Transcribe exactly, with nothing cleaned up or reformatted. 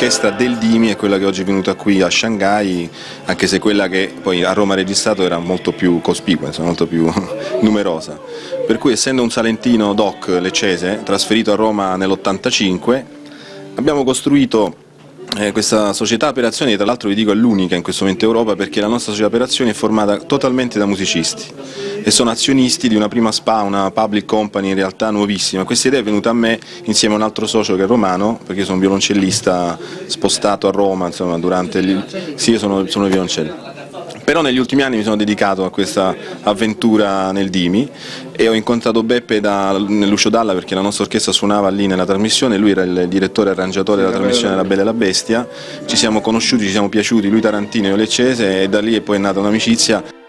l'orchestra del Dimi è quella che oggi è venuta qui a Shanghai, anche se quella che poi a Roma ha registrato era molto più cospicua, insomma, molto più numerosa. Per cui, essendo un salentino doc leccese, trasferito a Roma nell'ottantacinque, abbiamo costruito Eh, questa società per azioni, tra l'altro vi dico è l'unica in questo momento in Europa, perché la nostra società per azioni è formata totalmente da musicisti e sono azionisti di una prima S P A, una public company in realtà nuovissima. Questa idea è venuta a me insieme a un altro socio che è romano, perché io sono un violoncellista spostato a Roma, insomma, durante gli... sì, io sono, sono violoncello. Però negli ultimi anni mi sono dedicato a questa avventura nel Dimi e ho incontrato Beppe da, nell'Uscio Dalla, perché la nostra orchestra suonava lì nella trasmissione, lui era il direttore e arrangiatore della trasmissione La Bella e la Bestia, ci siamo conosciuti, ci siamo piaciuti, lui tarantino e io leccese, e da lì è poi è nata un'amicizia.